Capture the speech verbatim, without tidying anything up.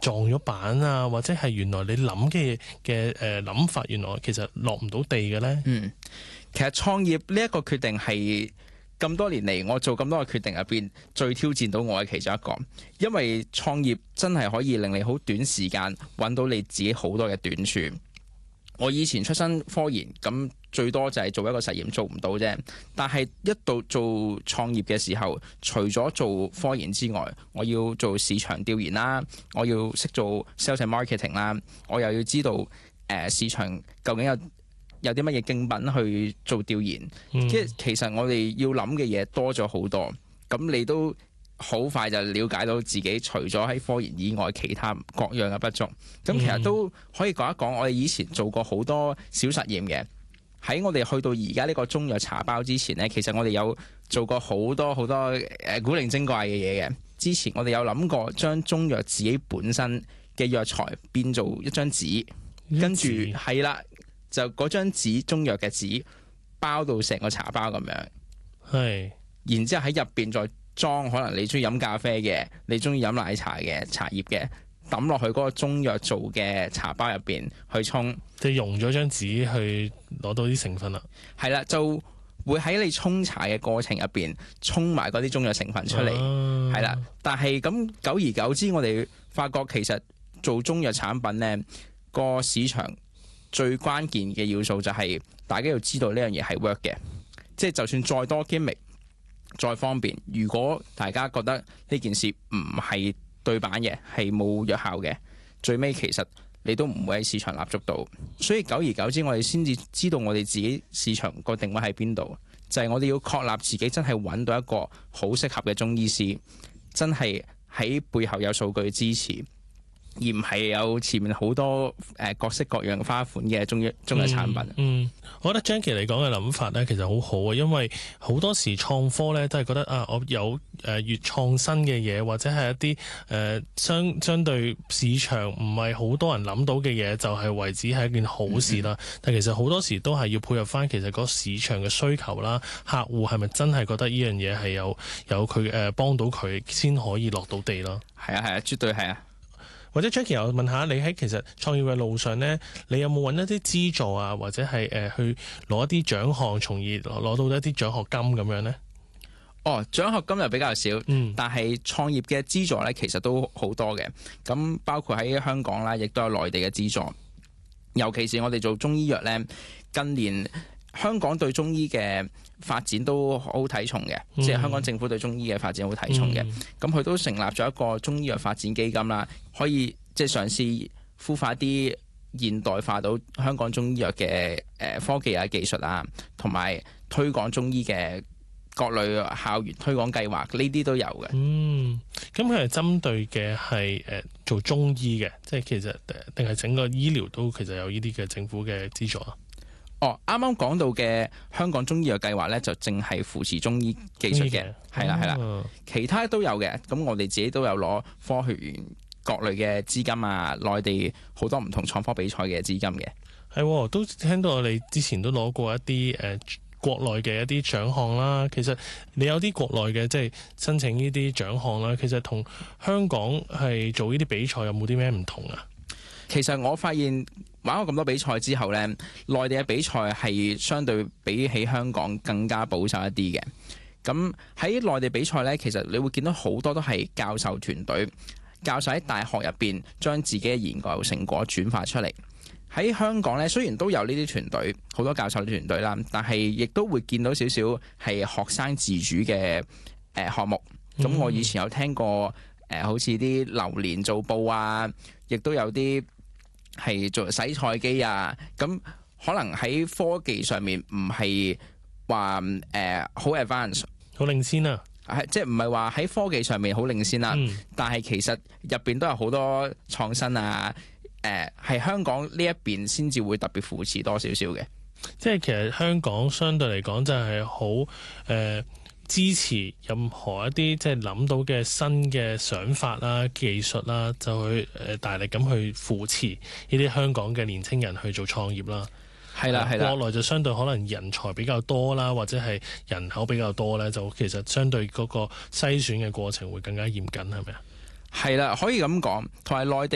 撞咗板啊，或者係原來你諗嘅嘅誒諗法，原來其實落唔到地嘅咧？ 嗯，其實創業呢一個決定係咁多年嚟我做咁多個決定入邊最挑戰到我嘅其中一個，因為創業真係可以令你好短時間揾到你自己好多嘅短處。我以前出身科研，咁最多就係做一個實驗做唔到啫。但係一到做創業嘅時候，除咗做科研之外，我要做市場調研啦，我要識做 sales and marketing 啦，我又要知道誒、呃、市場究竟有有啲乜嘢競品去做調研。即係、嗯、其實我哋要諗嘅嘢多咗好多，咁你都好快就了解到自己除咗喺科研以外其他各樣嘅不足。咁其實都可以講一講，我哋以前做過好多小實驗嘅。喺我哋去到而家呢個中藥茶包之前呢，其實我哋有做過好多好多誒古靈精怪嘅嘢嘅。之前我哋有諗過將中藥自己本身嘅藥材變做一張紙，跟住係啦，就嗰張紙中藥嘅紙包到成個茶包咁樣，係，然之後喺入邊再裝可能你中意飲咖啡嘅，你中意飲奶茶嘅茶葉嘅，抌落去嗰個中藥做嘅茶包入邊去沖， 即係用咗張紙去攞到啲成分啦。 係啦，就會喺你沖茶嘅過程入邊沖埋嗰啲中藥成分出嚟，係啦、啊。但係咁久而久之，我哋發覺其實做中藥產品呢個市場最關鍵嘅要素就係大家要知道呢樣嘢係 work 嘅，即係就算再多 gimmick 再方便，如果大家覺得呢件事唔係對版嘅，係冇藥效嘅，最尾其實你都唔會喺市場立足到。所以久而久之，我哋先至知道我哋自己市場個定位喺邊度，就係我哋要確立自己真係揾到一個好適合嘅中醫師，真係喺背後有數據支持，而唔係有前面好多誒、呃、各式各樣花款嘅中藥中藥產品。 嗯，嗯，我覺得 Jackie 嚟講嘅諗法咧，其實好好啊，因為好多時創科咧都係覺得啊，我有誒越創新嘅嘢，或者係一啲誒、呃、相相對市場唔係好多人諗到嘅嘢，就係、是、為止係一件好事啦。嗯、但其實好多時都係要配合翻其實嗰市場嘅需求啦，客戶係咪真係覺得呢樣嘢係有有佢誒幫到佢先可以落到地咯？ 係啊係啊，絕對係啊。 或者 Jackie，我問下你喺其實創業嘅路上呢，你有冇揾一啲資助啊，或者係誒、呃、去攞一啲獎項，從而攞到一啲獎學金咁樣呢？ 哦，獎學金又比較少， 嗯、 但係創業嘅資助呢，其實都好多嘅。咁包括喺香港啦，亦都有內地嘅資助。尤其是我哋做中醫藥呢，近年香港對中醫嘅發展都好睇重嘅，嗯、即係香港政府對中醫嘅發展好睇重嘅。咁佢、嗯、都成立咗一個中醫藥發展基金啦，可以即係嘗試孵化啲現代化到香港中醫藥嘅誒科技啊、技術啊，同埋推廣中醫嘅各類校園推廣計劃，呢啲都有嘅。嗯， 咁佢係針對嘅係誒做中醫嘅，即係其實定係整個醫療都其實有呢啲嘅政府嘅資助啊？ 哦，啱啱講到嘅香港中醫藥計劃咧，就淨係扶持中醫技術嘅，係啦係啦，其他都有嘅。咁我哋自己都有攞科學園各類嘅資金啊，內地好多唔同創科比賽嘅資金嘅。 係，都聽到你之前都攞過一啲誒、呃、國內嘅一啲獎項啦。其實你有啲國內嘅即係申請呢啲獎項啦，其實同香港係做呢啲比賽有冇啲咩唔同啊？ 其實我發現玩過咁多比賽之後呢，內地嘅比賽係相對比起香港更加保守一啲嘅。咁喺內地比賽呢，其實你會見到好多都係教授團隊，教授喺大學入邊將自己嘅研究成果轉化出嚟。喺香港呢，雖然都有呢啲團隊，好多教授團隊啦，但係亦都會見到少少係學生自主嘅誒項目。咁、嗯、我以前有聽過誒、呃，好似啲榴蓮做布啊，亦都有啲係做洗菜機啊，咁可能喺科技上面唔係話誒好 advance， 好領先啊， 係即係唔係話喺科技上面好領先啦，嗯、但係其實入邊都有好多創新啊，誒、呃、係香港呢一邊先至會特別扶持多少少嘅， 即係其實香港相對嚟講就係好誒。呃支持任何一啲即係諗到嘅新嘅想法啦、技術啦，就去誒大力咁去扶持呢啲香港嘅年青人去做創業啦。 係啦，係啦。 國內就相對可能人才比較多啦，或者係人口比較多咧，就其實相對嗰個篩選嘅過程會更加嚴謹，係咪啊？ 係啦，可以咁講，同埋內地